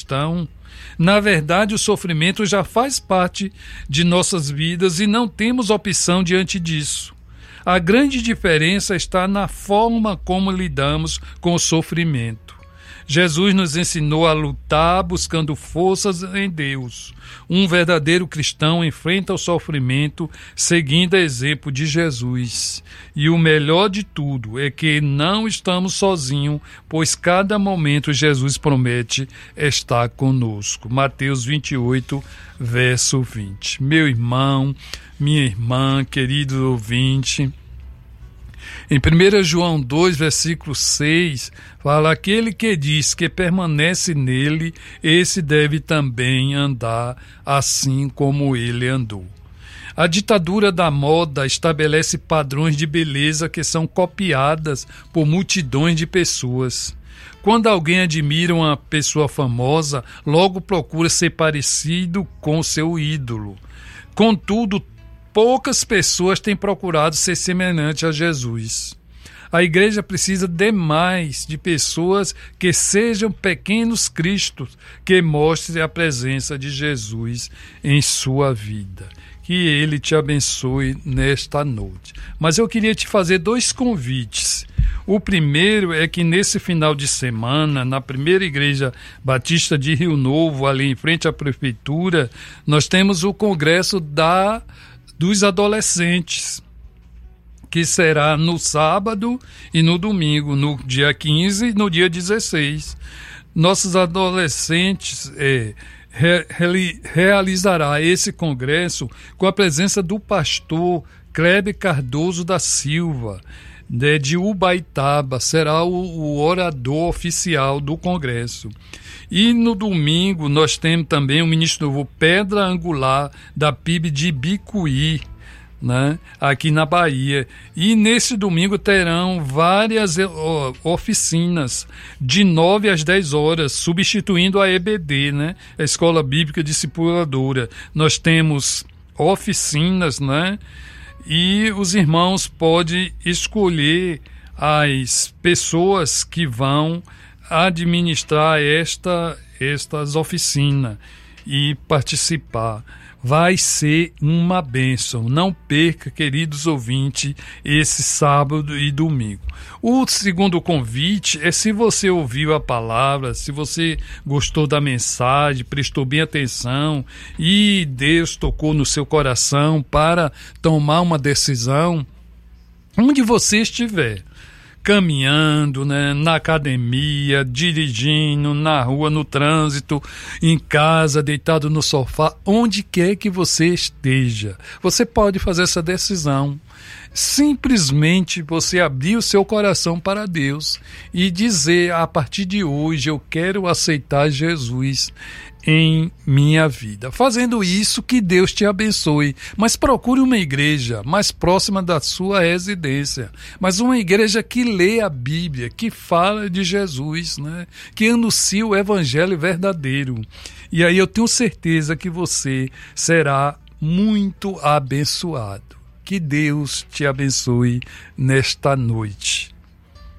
cristão? Na verdade, o sofrimento já faz parte de nossas vidas e não temos opção diante disso. A grande diferença está na forma como lidamos com o sofrimento. Jesus nos ensinou a lutar buscando forças em Deus. Um verdadeiro cristão enfrenta o sofrimento seguindo o exemplo de Jesus. E o melhor de tudo é que não estamos sozinhos, pois cada momento Jesus promete estar conosco. Mateus 28, verso 20. Meu irmão, minha irmã, querido ouvinte, em 1 João 2, versículo 6, fala: aquele que diz que permanece nele, esse deve também andar assim como ele andou. A ditadura da moda estabelece padrões de beleza que são copiadas por multidões de pessoas. Quando alguém admira uma pessoa famosa, logo procura ser parecido com seu ídolo. Contudo, poucas pessoas têm procurado ser semelhante a Jesus. A igreja precisa demais de pessoas que sejam pequenos cristos, que mostrem a presença de Jesus em sua vida. Que Ele te abençoe nesta noite. Mas eu queria te fazer 2 convites. O primeiro é que nesse final de semana, na primeira igreja batista de Rio Novo, ali em frente à prefeitura, nós temos o congresso dos adolescentes, que será no sábado e no domingo, no dia 15 e no dia 16. Nossos adolescentes realizará esse congresso com a presença do pastor Kleber Cardoso da Silva, de Ubaitaba, será o orador oficial do congresso. E no domingo nós temos também o ministro novo Pedra Angular da PIB de Bicuí, né, aqui na Bahia. E nesse domingo terão várias oficinas de 9 às 10 horas, substituindo a EBD, né, a Escola Bíblica Discipuladora. Nós temos oficinas, né, e os irmãos podem escolher as pessoas que vão administrar estas oficinas e participar. Vai ser uma bênção. Não perca, queridos ouvintes, esse sábado e domingo. O segundo convite é: se você ouviu a palavra, se você gostou da mensagem, prestou bem atenção e Deus tocou no seu coração para tomar uma decisão, onde você estiver, caminhando, né, na academia, dirigindo, na rua, no trânsito, em casa, deitado no sofá, onde quer que você esteja, você pode fazer essa decisão. Simplesmente você abrir o seu coração para Deus e dizer: a partir de hoje eu quero aceitar Jesus em minha vida. Fazendo isso, que Deus te abençoe. Mas procure uma igreja mais próxima da sua residência, mas uma igreja que lê a Bíblia, que fala de Jesus, né? Que anuncia o evangelho verdadeiro. E aí eu tenho certeza que você será muito abençoado. Que Deus te abençoe nesta noite.